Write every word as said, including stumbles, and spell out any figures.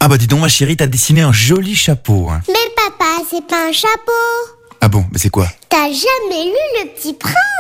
Ah bah dis donc ma chérie, t'as dessiné un joli chapeau. Hein. Mais papa, c'est pas un chapeau. Ah bon, mais c'est quoi? T'as jamais lu Le Petit Prince?